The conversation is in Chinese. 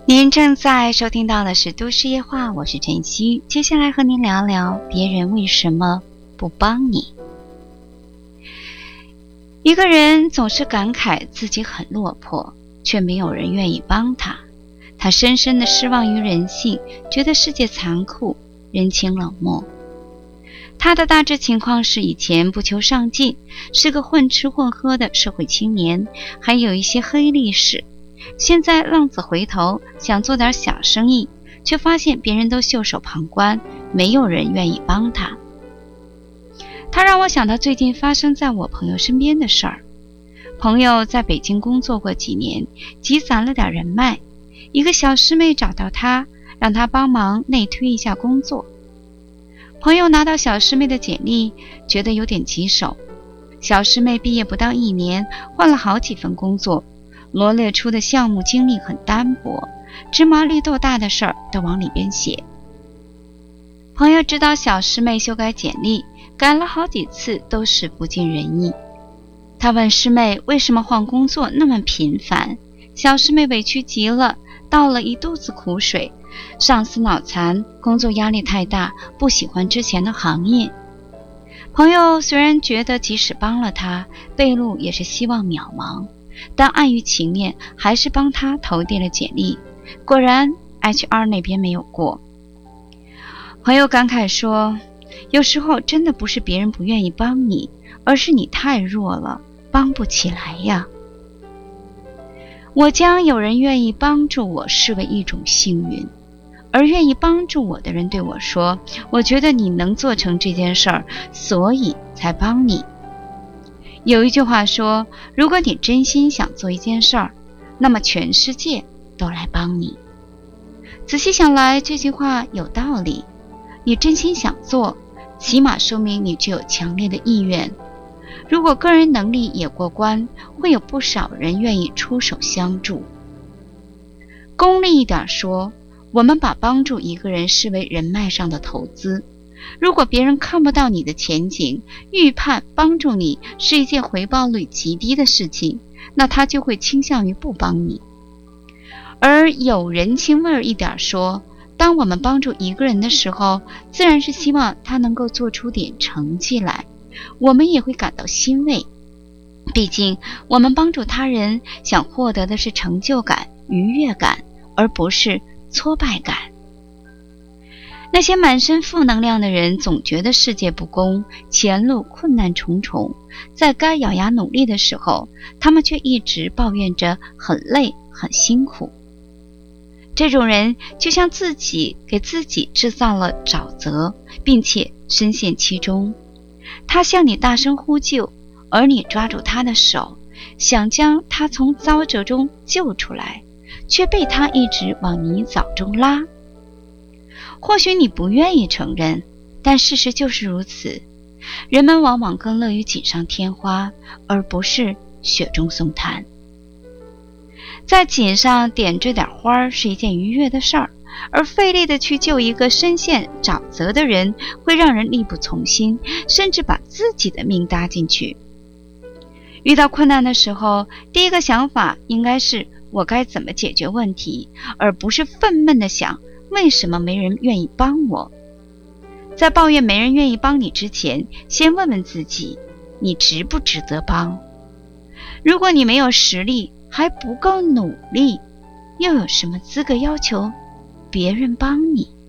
您正在收听到的是都市夜话，我是晨曦。接下来和您聊聊别人为什么不帮你。一个人总是感慨自己很落魄，却没有人愿意帮他。他深深地失望于人性，觉得世界残酷，人情冷漠。他的大致情况是以前不求上进，是个混吃混喝的社会青年，还有一些黑历史。现在浪子回头，想做点小生意，却发现别人都袖手旁观，没有人愿意帮他。他让我想到最近发生在我朋友身边的事儿。朋友在北京工作过几年，积攒了点人脉，一个小师妹找到他，让他帮忙内推一下工作。朋友拿到小师妹的简历，觉得有点棘手。小师妹毕业不到1年，换了好几份工作，罗列出的项目经历很单薄，芝麻绿豆大的事儿都往里边写。朋友知道小师妹修改简历，改了好几次都是不尽人意。他问师妹为什么换工作那么频繁，小师妹委屈极了，倒了一肚子苦水，上司脑残，工作压力太大，不喜欢之前的行业。朋友虽然觉得即使帮了他，背路也是希望渺茫，但碍于情面，还是帮他投递了简历。果然 HR 那边没有过。朋友感慨说，有时候真的不是别人不愿意帮你，而是你太弱了，帮不起来呀。我将有人愿意帮助我视为一种幸运，而愿意帮助我的人对我说，我觉得你能做成这件事儿，所以才帮你。有一句话说，如果你真心想做一件事儿，那么全世界都来帮你。仔细想来，这句话有道理。你真心想做，起码说明你具有强烈的意愿。如果个人能力也过关，会有不少人愿意出手相助。功利一点说，我们把帮助一个人视为人脉上的投资。如果别人看不到你的前景，预判帮助你是一件回报率极低的事情，那他就会倾向于不帮你。而有人情味一点说，当我们帮助一个人的时候，自然是希望他能够做出点成绩来，我们也会感到欣慰。毕竟我们帮助他人，想获得的是成就感、愉悦感，而不是挫败感。那些满身负能量的人总觉得世界不公，前路困难重重，在该咬牙努力的时候，他们却一直抱怨着很累很辛苦。这种人就像自己给自己制造了沼泽，并且深陷其中。他向你大声呼救，而你抓住他的手，想将他从沼泽中救出来，却被他一直往泥沼中拉。或许你不愿意承认，但事实就是如此。人们往往更乐于锦上添花，而不是雪中送炭。在锦上点缀点花是一件愉悦的事儿，而费力的去救一个深陷沼泽的人，会让人力不从心，甚至把自己的命搭进去。遇到困难的时候，第一个想法应该是我该怎么解决问题，而不是愤懑地想为什么没人愿意帮我。在抱怨没人愿意帮你之前，先问问自己，你值不值得帮？如果你没有实力，还不够努力，又有什么资格要求别人帮你？